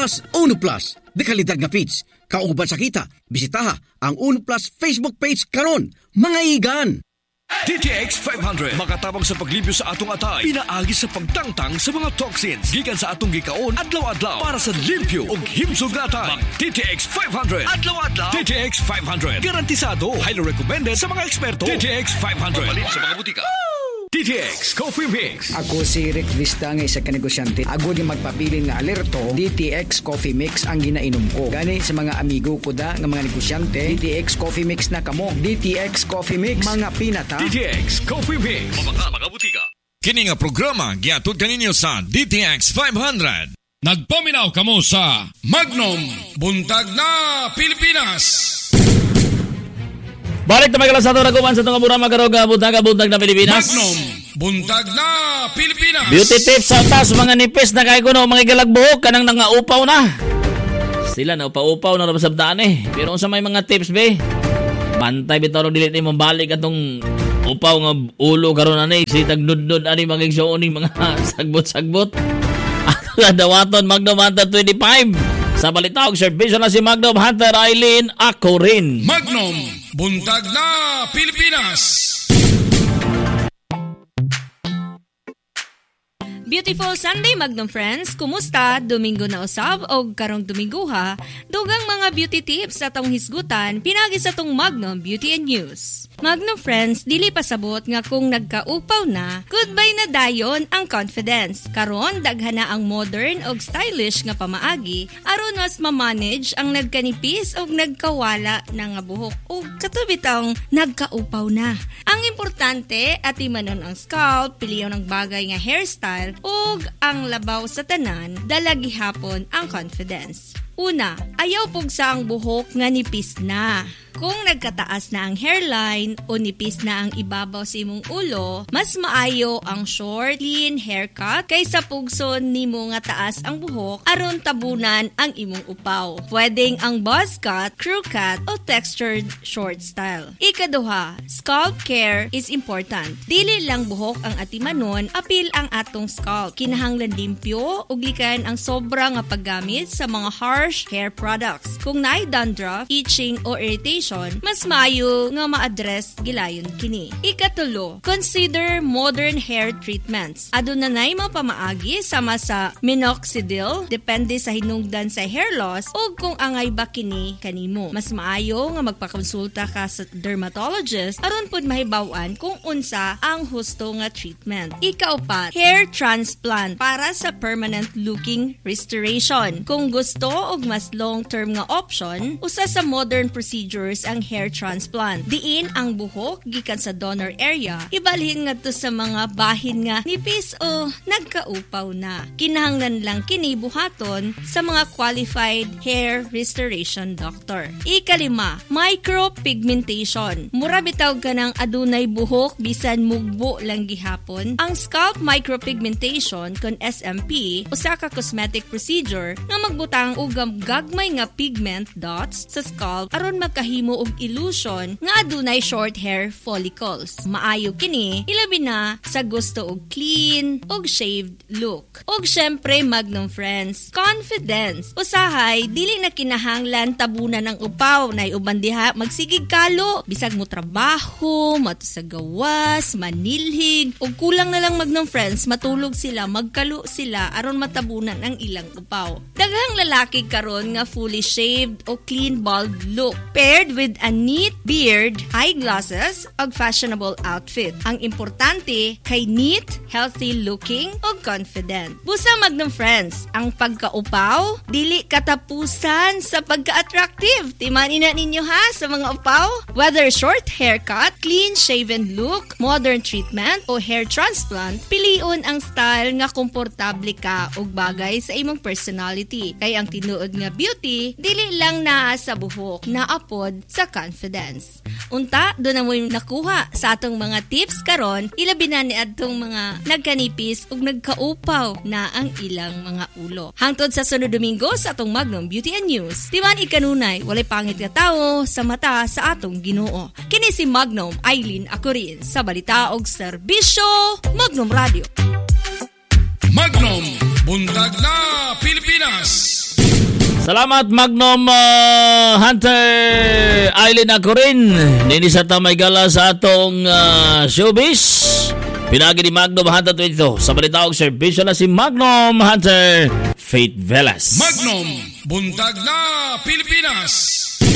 Plus, Uno Plus. Dekalidag nga page. Kauban sa kita, bisitaha ang Uno Plus Facebook page karon. Mga igan! DTX 500 makatabang sa paglibyo sa atong atay, pinaagi sa pagtangtang sa mga toxins gikan sa atong gikaon adlaw-adlaw para sa limpyo ug himsog nga atay. DTX 500 adlaw-adlaw. DTX 500 garantisado, highly recommended sa mga eksperto. DTX 500 mabalin sa mga butika. DTX Coffee Mix. Ako si Rick Vista nga isa ka negosyante. Ako di magpapili nga alerto, DTX Coffee Mix ang ginainom ko. Gani sa mga amigo ko da nga mga negosyante, DTX Coffee Mix na kamo. DTX Coffee Mix, mga pinata. DTX Coffee Mix. Mga butika. Kini nga programa giatod kaninyo sa DTX 500. Nagpaminaw kamo sa Magnum Buntag na Pilipinas. Balik na may kalasado na kuman sa itong kamura magaroga buntag na Pilipinas. Magnum Buntag na Pilipinas. Beauty tips sa taas mga nipis na kaya kuno mga galagbuhok kanang nangaupaw na. Sila na upaw-upaw na napasabdaan eh. Pero kung sa may mga tips be, bantay bitaw dilit ni mabalik atong upaw nga ulo karon ani si tagnudnod ani mga igsuoning mga sagbot-sagbot. Ako dawaton Magnum Hunter 25. Sa balitawag service na si Magnum Hunter Eileen ako rin. Magnum Buntag na Pilipinas. Beautiful Sunday, Magnum friends. Kumusta? Domingo na usab o karong Domingo ha. Dugang mga beauty tips sa atong hisgutan pinagi sa tong Magnum Beauty and News. Magnum friends, dili pasabot nga kung nagkaupaw na, goodbye na dayon ang confidence. Karon daghan na ang modern og stylish nga pamaagi aron mas ma-manage ang nagkanipis og nagkawala na nga buhok ug katubitang nagkaupaw na. Ang importante atimanon ang scalp, piliyon ang bagay nga hairstyle ug ang labaw sa tanan, dala gihapon ang confidence. Una, ayaw pugsa ang buhok nga nipis na. Kung nagkataas na ang hairline o nipis na ang ibabaw sa imong ulo, mas maayo ang short, clean haircut kaysa pugson nimo nga taas ang buhok aron tabunan ang imong upaw. Pwedeng ang buzz cut, crew cut o textured short style. Ikaduha, scalp care is important. Dili lang buhok ang atimanon, apil ang atong scalp. Kinahanglan limpyo ug likan ang sobra nga paggamit sa mga harsh hair products. Kung naay dandruff, itching o irritation, mas maayo nga ma-address gilayon kini. Ikatulo, consider modern hair treatments. Aduna nay mga pamaagi sama sa minoxidil, depende sa hinungdan sa hair loss o kung angay ba kini kanimo. Mas maayo nga magpakonsulta ka sa dermatologist aron pud mahibaw-an kung unsa ang husto nga treatment. Ikaupat, hair transplant para sa permanent looking restoration. Kung gusto og mas long-term nga option, usa sa modern procedures ang hair transplant. Diin ang buhok gikan sa donor area, ibalhin ngadto sa mga bahin nga nipis o nagkaupaw na. Kinahanglan lang kini buhaton sa mga qualified hair restoration doctor. Ikalima, micropigmentation. Mura bitaw ka ng adunay buhok bisan mugbo lang gihapon. Ang scalp micropigmentation kon SMP, usa ka cosmetic procedure nga magbutang og gagmay nga pigment dots sa scalp aron magkahimo og illusion nga adunay short hair follicles. Maayo kini ilabi na sa gusto og clean og shaved look. Og syempre Magnum friends, confidence. Usahay dili na kinahanglan tabunan ang upaw nay uban diha magsigig kalo bisag mo trabaho, mato sa gawas, manilhig og kulang na lang Magnum friends matulog sila, magkalo sila aron matabunan ang ilang upaw. Daghang lalaki karon nga fully shaved o clean bald look paired with a neat beard, eyeglasses ug fashionable outfit. Ang importante kay neat, healthy looking ug confident. Busa Magnum friends, ang pagkaupaw dili katapusan sa pagka-attractive. Timanin na ninyo ha sa mga upaw. Whether short haircut, clean shaven look, modern treatment o hair transplant, piliun ang style nga komportable ka ug bagay sa imong personality. Kay ang tinuod nga beauty dili lang naa sa buhok, naapod sa confidence. Unta, doon na mo nakuha sa atong mga tips karon, ilabi na ni adtong mga nagkanipis ug nagkaupaw na ang ilang mga ulo. Hangtod sa sunod Domingo sa atong Magnum Beauty and News, timan ikanunay, walay pangit nga tawo sa mata sa atong Ginoo. Kini si Magnum Eileen ako rin sa balita og serbisyo Magnum Radio. Magnum Buntag na Pilipinas. Salamat Magnum Hunter Aileen ako rin. Nini sa tamay gala sa atong showbiz. Pinagi ni Magnum Hunter ito. Sa balitaog serbisyo na si Magnum Hunter Faith Velas. Magnum, buntag na Pilipinas.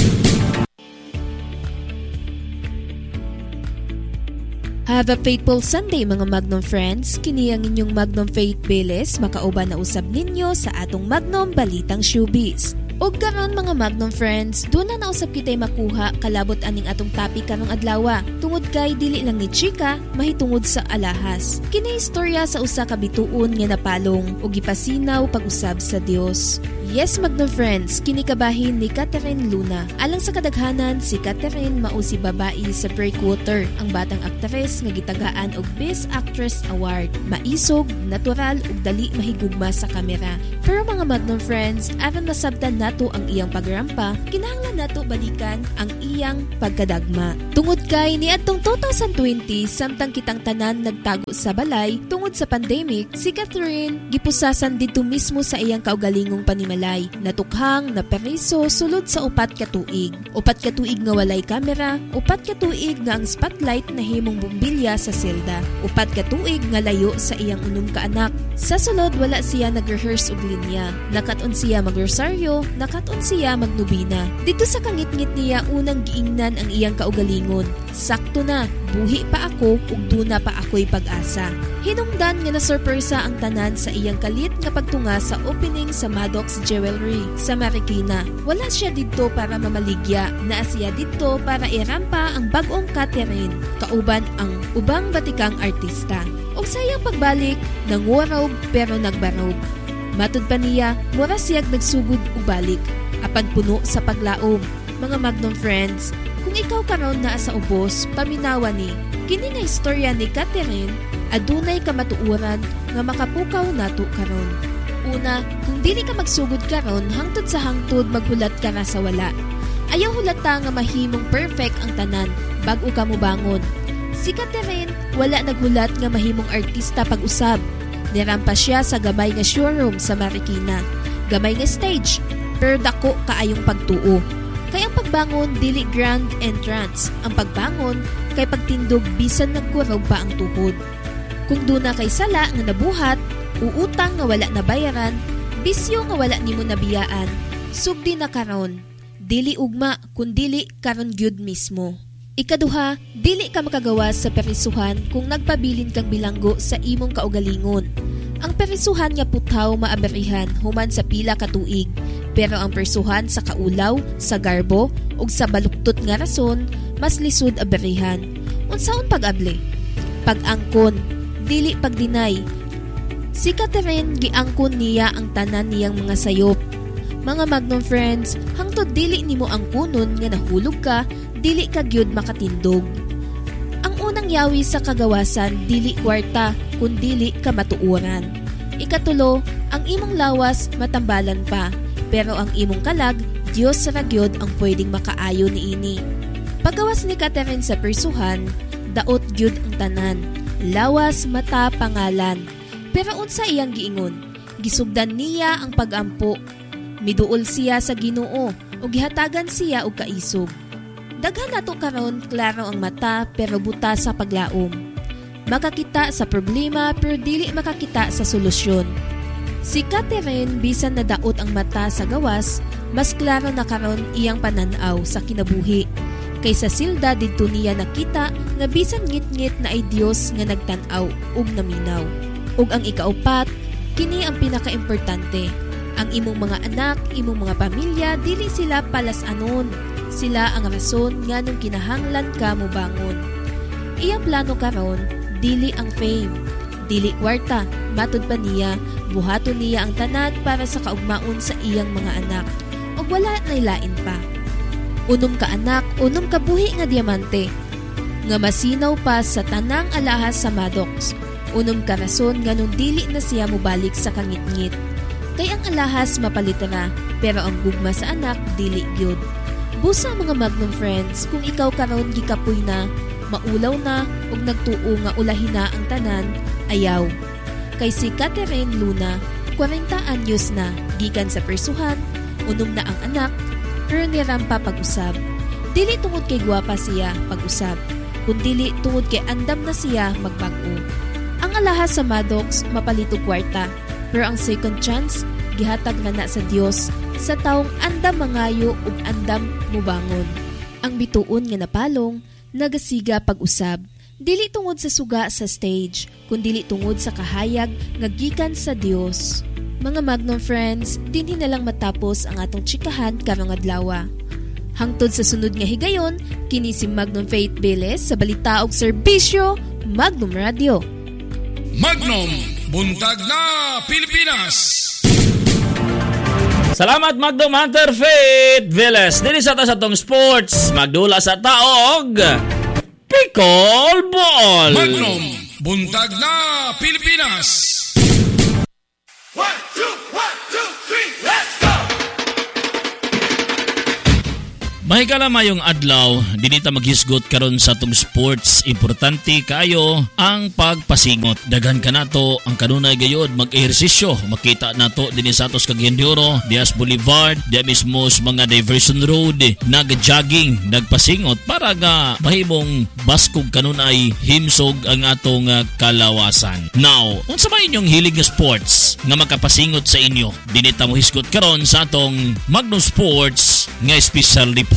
Have a faithful Sunday mga Magnum friends. Kini ang inyong Magnum Faith Velas, makauban na usab ninyo sa atong Magnum Balitang Showbiz. Og karon mga Magnum friends, doon na nausap kita'y makuha kalabot aning atong topic karong adlaw. Tungod kay dili lang ni chika, mahitungod sa alahas. Kini istorya sa usa ka bituon nga napalong ug gipasinaw pag-usab sa Dios. Yes Magnum friends, kini kabahin ni Catherine Luna. Alang sa kadaghanan, si Catherine mao si babae sa Breakwater, ang batang aktres nga gitagaan og Best Actress Award. Maisog, natural ug dali mahigugma sa kamera. Pero mga Magnum friends, aron masabtan nato ang iyang pagrampa, kinahanglan nato balikan ang iyang pagkadagma. Tungod kay niadtong 2020, samtang kitang tanan nagtago sa balay tungod sa pandemic, si Catherine gipusasan dito mismo sa iyang kaugalingong panimalay. Natukhang na periso sulod sa 4 ka tuig. 4 ka tuig nga walay kamera, 4 ka tuig nga ang spotlight na himong bumbilya sa selda, 4 ka tuig nga layo sa iyang 6 ka anak. Sa sulod wala siya nag-rehearse og linya. Nakaton siya magrosaryo, nakaton siya magnubina. Dito sa kangit-ngit niya unang giingnan ang iyang kaugalingon. Sakto na, buhi pa ako ug duna pa ako'y pag-asa. Hinungdan nga na-surpresa ang tanan sa iyang kalit nga pagtunga sa opening sa Maddox Jewelry sa Marikina. Wala siya dito para mamaligya, naa siya dito para irampa ang bag-ong Catherine, kauban ang ubang batikang artista. Og sa iyang pagbalik, nangurog pero nagbarog. Matud pa niya, mura siyag nagsugod ug balik, apan puno sa paglaom. Mga Magnum friends, kung ikaw karon naa sa ubos, paminawa ni, kini nga istorya ni Catherine, adunay kamatuoran nga makapukaw nato karon. Una, kung dili ka magsugod karon, hangtod sa hangtod maghulat ka na sa wala. Ayaw hulata nga mahimong perfect ang tanan, bag-o ka mo bangon. Si Catherine, wala naghulat nga mahimong artista pag-usab. Nirampa siya sa gamay nga showroom sa Marikina. Gamay nga stage, pero dako kaayong pagtuo. Kay ang pagbangon, dili grand entrance. Ang pagbangon, kay pagtindog bisan nagkurog pa ang tuhod. Kung duna kay sala nga nabuhat, uutang nga wala na bayaran, bisyo nga wala nimo nabiyaan, sugdi na karon. Dili ugma, kun dili karon gyud mismo. Ikaduha, dili ka makagawas sa perisuhan kung nagpabilin kang bilanggo sa imong kaugalingon. Ang perisuhan nga putaw maaberihan human sa pila ka tuig, pero ang persuhan sa kaulaw, sa garbo, ug sa baluktot nga rason, mas lisod aberihan. Unsaon pag-able? Pag-angkon, dili pagdinay. Si Catherine, giangkon niya ang tanan niyang mga sayop. Mga Magnum friends, hangtod dili nimo ang kunon nga nahulog ka, dili ka gyud makatindog. Ang unang yawi sa kagawasan, dili kwarta, kun dili ka matuoran. Ikatulo, ang imong lawas matambalan pa, pero ang imong kalag, Dios ra gyud ang pwedeng makaayo niini. Paggawas ni Catherine sa persuhan, daot gyud ang tanan. Lawas, mata, pangalan. Pero unsa iyang giingon, gisugdan niya ang pag-ampo. Miduol siya sa Ginoo o gihatagan siya og kaisog. Daghan nato karon klaro ang mata pero buta sa paglaom. Makakita sa problema pero dili makakita sa solusyon. Si Catherine, bisan na daot ang mata sa gawas, mas klaro na karon iyang pananaw sa kinabuhi. Kaysa silda didto niya nakita nga bisan ngit-ngit na ay Dios nga nagtan-aw ug naminaw. Ug ang ikaupat, kini ang pinakaimportante. Ang imong mga anak, imong mga pamilya, dili sila palas-anon. Sila ang rason nga nung kinahanglan ka mo bangon. Iyang plano karon, dili ang fame, dili kwarta. Matud pa niya, buhaton niya ang tanan para sa kaugmaon sa iyang mga anak. Og wala nay lain pa. Unom ka anak, unom ka buhi nga diamante. Nga masinaw pa sa tanang alahas sa Maddox. Unom ka rason nga nung dili na siya mobalik sa kangit-ngit. Kay ang alahas mapalitara, pero ang gugma sa anak dili gyud. Busa mga Magnum friends, kung ikaw karon gikapoy na, maulaw na ug nagtuo nga ulahin na ang tanan, ayaw. Kay si Catherine Luna, 40 anyos na, gikan sa persuhan, unom na ang anak, pero nirampa pag-usab. Dili tungod kay guwapa siya pag-usab, kundili tungod kay andam na siya magbag-o. Ang alahas sa Maddox mapalitog kwarta, pero ang second chance gihatag na sa Dios sa taong andam mangayo ug andam mubangon. Ang bituon nga napalong nagasiga pag-usab, dili tungod sa suga sa stage, kundili tungod sa kahayag nga gikan sa Dios. Mga Magnum friends, dinhi na lang matapos ang atong tsikahan karong adlaw. Hangtod sa sunod nga higayon, kini si Magnum Faith Biles sa balita ug serbisyo, Magnum Radio. Magnum, buntag na Pilipinas. Salamat Magnum Hunter Faith Biles. Dili sa atong sports, magdula sa taog Pickleball. Magnum, buntag na Pilipinas. 1, 2, 3, let's go! Mahigala mayong adlaw, dinita maghisgot karon sa atong sports. Importante kayo ang pagpasingot. Daghan ka nato ang kanunay gayod mag-ehersisyo. Makita nato dinhi sa atos Cagayan Diaz Boulevard, di mismo mga diversion road, nag-jogging, nagpasingot para ga mahimong baskog kanunay himsog ang atong kalawasan. Now, unsa may inyong hilig nga sports nga makapasingot sa inyo? Dinita mo hisgot karon sa atong Magnum Sports nga special report.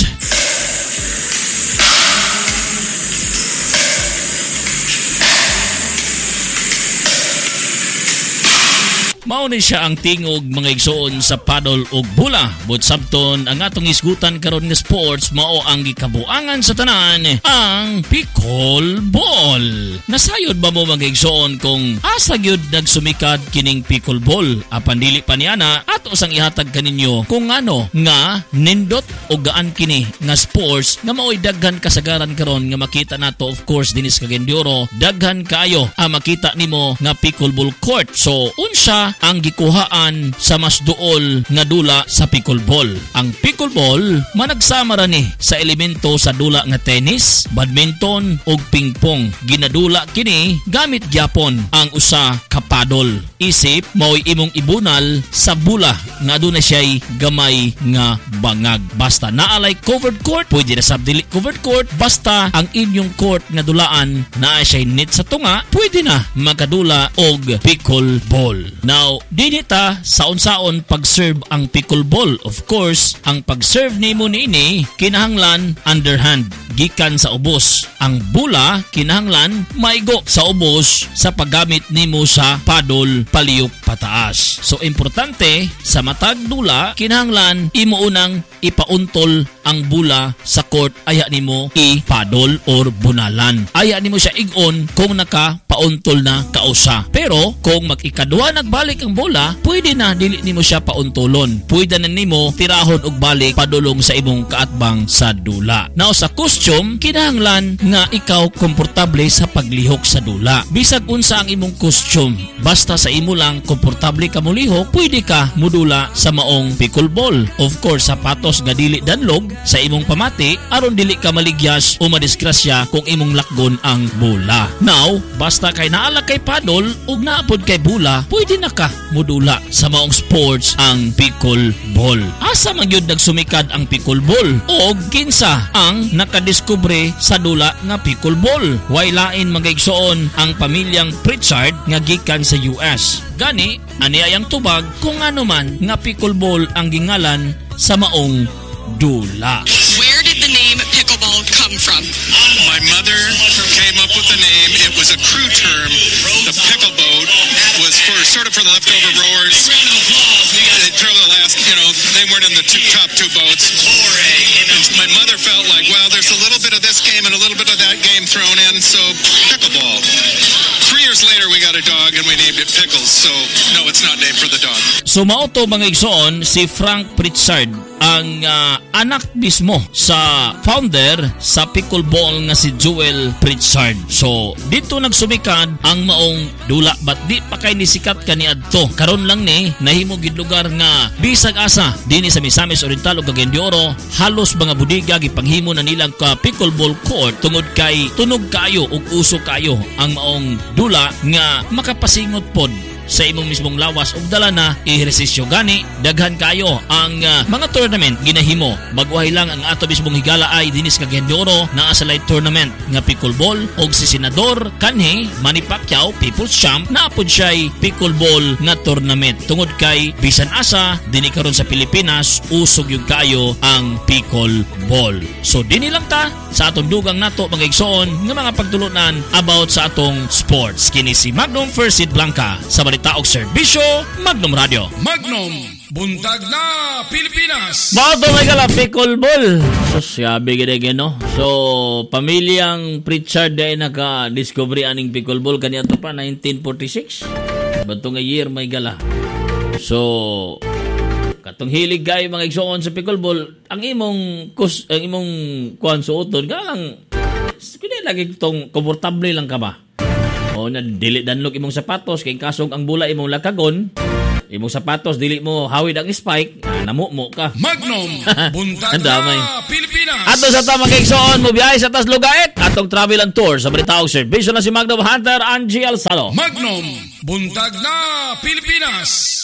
Mauni siya ang tingog mga igsoon sa paddle ug bula. But sabton ang atong isgutan karon nga sports mao ang gikabuangan sa tanan, ang pickleball. Nasayod ba mo mga igsoon kung asa gyud nagsumikat kining pickleball? Apan dili pa niana ato sang ihatag kaninyo kung ano nga nindot o gaan kini nga sports nga mao'y daghan kasagaran karon nga makita nato. Of course dinhi sa Cagayan de Oro, daghan kayo ang makita nimo nga pickleball court. So unsa ang gikuhaan sa mas duol nga dula sa pickleball? Ang pickleball managsama ra ni sa elemento sa dula nga tennis, badminton ug pingpong. Ginadula kini gamit gyapon ang usa ka paddle. Isip mao'y imong ibunal sa bula nga aduna siya'y gamay nga bangag. Basta naalay covered court, pwede na sab dili covered court, basta ang inyong court nga dulaan naa siya'y net sa tunga, pwede na makadula og pickleball. Now, dinita saon-saon pag-serve ang pickleball. Of course, ang pag-serve nimo niini kinahanglan underhand, gikan sa ubos. Ang bula kinahanglan maigo sa ubos sa paggamit nimo sa paddle paliyok pataas. So importante sa matag dula kinahanglan imo unang ipauntol ang bula sa court, aya nimo i-paddle or bunalan. Aya nimo siya igon kung naka-pauntol na kausa. Pero kung mag-ikadua nagbalik ang bola, pwede na dili nimo siya pauntolon. Pwede na nimo tirahon og balik padulong sa imong kaatbang sa dula. Now sa costume, kinahanglan nga ikaw komportable sa paglihok sa dula. Bisag unsa ang imong costume, basta sa imo lang komportable ka molihok, pwede ka modula sa maong pickleball. Of course, sapatos nga dili danlog sa imong pamati aron dili ka maligyas o madisgrasya kung imong lakgon ang bola. Now, basta kay naala kay paddle ug naapod kay bula, pwede na ka modula sa maong sports ang pickleball. Asa man gyud nagsumikad ang pickleball og kinsa ang nakadiskubre sa dula nga pickleball? Way lain magaigsoon ang pamilyang Pritchard nga gikan sa US. Gani aniayang tubag kung ano man nga pickleball ang gingalan sa maong dula. Where did the name pickleball come from? My mother came up with the name. It was a crew term. The pickle boat was for the leftover rowers. They throw the last, they weren't in the top two boats. And my mother felt like, well, there's a little bit of this game and a little bit of that game thrown in, so pickleball. 3 years later, we got a dog and we named it Pickles. So, no, it's not named for the dog. So, mauto mga igsoon, si Frank Pritchard, ang anak mismo sa founder sa pickleball nga si Joel Pritchard. So, dito nagsumikad ang maong dula, but di pa kay nisikat kaniadto. Karon lang ni nahimo gid lugar nga bisag asa dinhi sa Misamis Oriental ug Cagayan de Oro, halos mga budiga gipanghimo na nilang ka pickleball court tungod kay tunog kayo ug uso kayo ang maong dula nga makapasingot pod sa imong mismong lawas ug dala na ehersisyo gani daghan kayo ang mga tournament ginahimo. Baguhay lang ang ato mismong higala ay dinis kag Gendoro na asalay tournament nga pickleball og si Senador kanhi Manny Pacquiao People's Champ na apod siya'y pickleball nga tournament tungod kay bisan asa dini karon sa Pilipinas usog yung kayo ang pickleball. So dini lang ta sa atong dugang nato mga igsoon nga mga pagtulunan about sa atong sports. Kini si Magnum First Seed Blanca sa balita og serbisyo Magnum Radio. Magnum, buntag na Pilipinas. Bato may gala pickleball. So sabi gid no. So pamilyang Pritchard ay naka-discovery aning pickleball kaniadto pa 1946. Bato nga year may gala. So katong hilig kayo mga igsoon sa pickleball, ang imong kuan suoton galang kini lagi tong komportable lang ka ba? O na dili danlok imong sapatos kay kasog ang bula imong lakagon, imong sapatos dili mo hawid ang spike, namumo ka. Magnum, buntag na Pilipinas. Ato sa tamang igsoon mo biyahe sa tas lugaet atong travel and tour sa balita og serbisyo na si Magnum Hunter Angie Alsalo. Magnum, buntag na Pilipinas.